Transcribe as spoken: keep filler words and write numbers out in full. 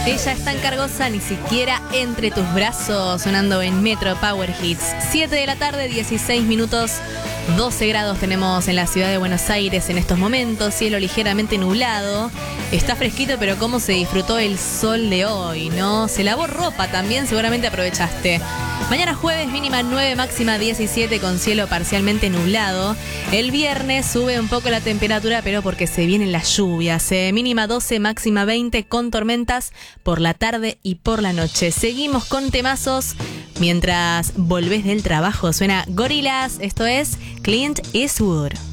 Ella es tan cargosa, ni siquiera entre tus brazos, sonando en Metro Power Hits. siete de la tarde, dieciséis minutos, doce grados tenemos en la ciudad de Buenos Aires en estos momentos, cielo ligeramente nublado. Está fresquito, pero cómo se disfrutó el sol de hoy, ¿no? Se lavó ropa también, seguramente aprovechaste. Mañana jueves, mínima nueve, máxima diecisiete, con cielo parcialmente nublado. El viernes sube un poco la temperatura, pero porque se vienen las lluvias. Eh, mínima doce, máxima veinte, con tormentas por la tarde y por la noche. Seguimos con temazos mientras volvés del trabajo. Suena Gorillaz, esto es Clint Eastwood.